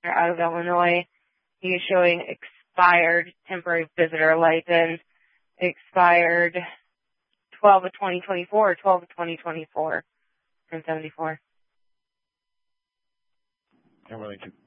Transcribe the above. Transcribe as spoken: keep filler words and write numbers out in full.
out of Illinois. He is showing expired temporary visitor license, expired twelve of twenty twenty-four or twelve of twenty twenty-four from seventy-four. I'm willing to